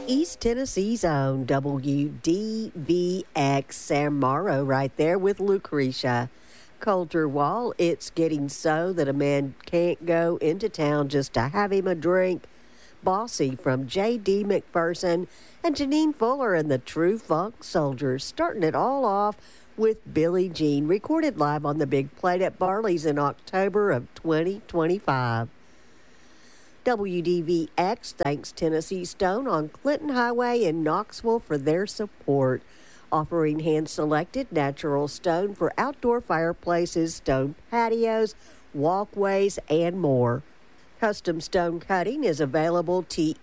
East Tennessee's own WDVX Sam Morrow right there with Lucretia. Coulter Wall, it's getting so that a man can't go into town just to have him a drink. Bossy from J.D. McPherson and Janine Fuller and the True Funk Soldiers, starting it all off with Billie Jean, recorded live on the Big Plate at Barley's in October of 2025. WDVX thanks Tennessee Stone on Clinton Highway in Knoxville for their support, offering hand-selected natural stone for outdoor fireplaces, stone patios, walkways, and more. Custom stone cutting is available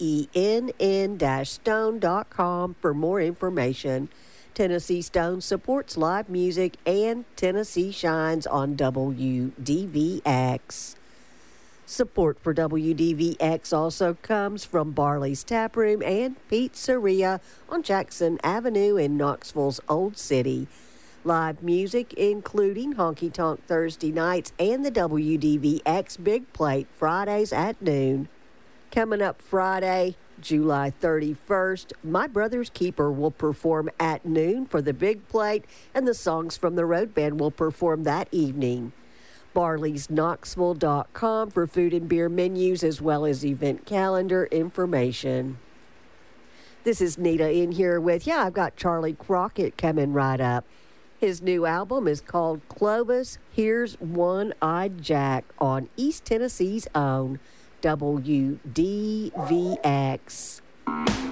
tenn-stone.com for more information. Tennessee Stone supports live music and Tennessee Shines on WDVX. Support for WDVX also comes from Barley's Taproom and Pizzeria on Jackson Avenue in Knoxville's Old City. Live music including Honky Tonk Thursday nights and the WDVX Big Plate Fridays at noon. Coming up Friday, July 31st, My Brother's Keeper will perform at noon for the Big Plate, and the Songs from the Road Band will perform that evening. Barley'sKnoxville.com for food and beer menus as well as event calendar information. This is Nita in here with you. I've got Charlie Crockett coming right up. His new album is called Clovis, Here's One-Eyed Jack on East Tennessee's own WDVX.